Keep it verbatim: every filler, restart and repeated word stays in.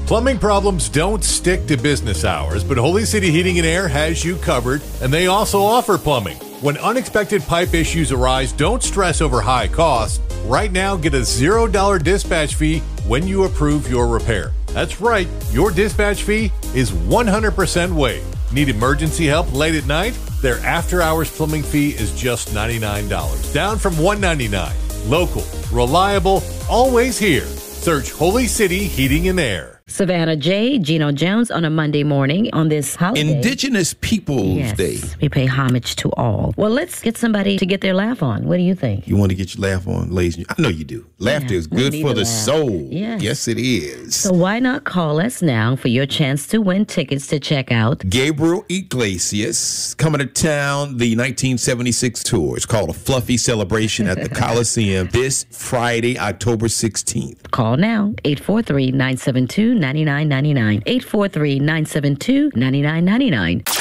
Plumbing problems don't stick to business hours, but Holy City Heating and Air has you covered, and they also offer plumbing. When unexpected pipe issues arise, don't stress over high costs. Right now, get a zero dollar dispatch fee when you approve your repair. That's right, your dispatch fee is one hundred percent waived. Need emergency help late at night? Their after-hours plumbing fee is just ninety-nine dollars, down from one hundred ninety-nine dollars. Local, reliable, always here. Search Holy City Heating and Air. Savannah J. Gino Jones on a Monday morning on this holiday. Indigenous Peoples yes, Day. We pay homage to all. Well, let's get somebody to get their laugh on. What do you think? You want to get your laugh on, ladies? I know you do. Laughter Yeah, is good we need for to the laugh. soul. Yes. Yes, it is. So why not call us now for your chance to win tickets to check out Gabriel Iglesias coming to town, the nineteen seventy-six tour. It's called A Fluffy Celebration at the Coliseum this Friday, October sixteenth. Call now, eight four three, nine seven two, nine nine nine nine, eight four three, nine seven two, nine nine nine nine.